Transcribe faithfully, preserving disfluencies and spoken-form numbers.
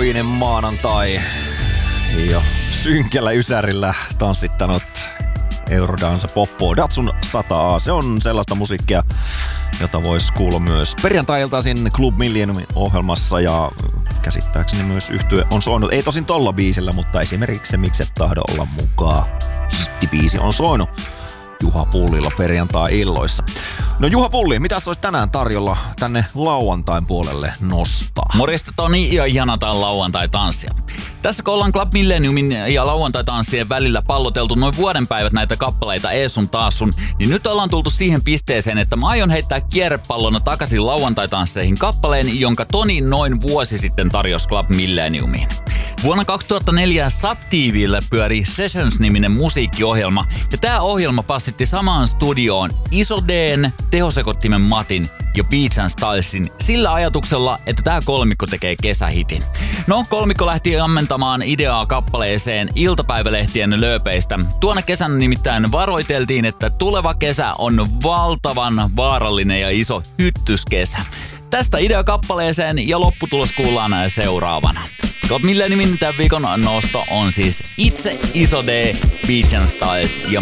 aurinkoinen maanantai ja synkällä ysärillä tanssittanut Eurodansa Poppo Datsun sata A. Se on sellaista musiikkia, jota voisi kuulla myös perjantai-iltaisin Club Millenniumin ohjelmassa ja käsittääkseni myös yhtye on soinut. Ei tosin tolla biisillä, mutta esimerkiksi se Mikset tahdo olla mukaan hittibiisi on soinut Juha Pullilla perjantai-illoissa. No Juha Pulli, mitäs olisi tänään tarjolla tänne lauantain puolelle nostaa? Morjesta Toni ja ihana tää lauantai-tanssia. Tässä kun ollaan Club Millenniumin ja lauantai-tanssien välillä palloteltu noin vuoden päivät näitä kappaleita ees sun taas sun, niin nyt ollaan tultu siihen pisteeseen, että mä aion heittää kierrepallona takaisin lauantai-tansseihin kappaleen, jonka Toni noin vuosi sitten tarjosi Club Millenniumiin. Vuonna kaksituhattaneljä Sub-TV:llä pyöri Sessions-niminen musiikkiohjelma, ja tää ohjelma passitti samaan studioon Iso D:n, tehosekottimen Matin ja Beats and Stylesin sillä ajatuksella, että tää kolmikko tekee kesähitin. No, kolmikko lähti ammentamaan ideaa kappaleeseen iltapäivälehtien lööpeistä. Tuona kesänä nimittäin varoiteltiin, että tuleva kesä on valtavan vaarallinen ja iso hyttyskesä. Tästä idea kappaleeseen ja lopputulos kuullaan seuraavana. Club Millenniumin tämän viikon nosto on siis itse Iso D, Beats and Styles ja